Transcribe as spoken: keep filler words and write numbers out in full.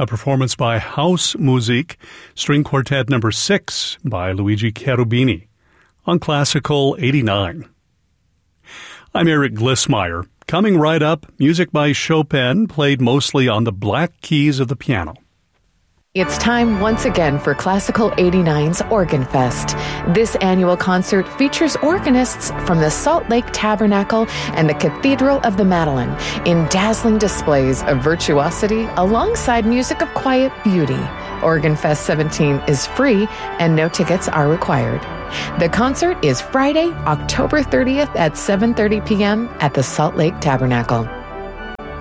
a performance by House Musik, String Quartet Number six by Luigi Cherubini, on Classical eighty-nine. I'm Eric Glissmeyer. Coming right up, music by Chopin played mostly on the black keys of the piano. It's time once again for Classical eighty-nine's Organ Fest. This annual concert features organists from the Salt Lake Tabernacle and the Cathedral of the Madeleine in dazzling displays of virtuosity alongside music of quiet beauty. Organ Fest seventeen is free and no tickets are required. The concert is Friday, October thirtieth at seven thirty p.m. at the Salt Lake Tabernacle.